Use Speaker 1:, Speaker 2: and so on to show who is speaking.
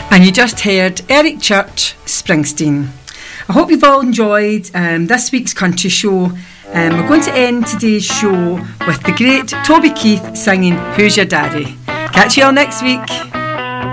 Speaker 1: And you just heard Eric Church, Springsteen. I hope you've all enjoyed this week's country show. We're going to end today's show with the great Toby Keith singing Who's Your Daddy. Catch you all next week.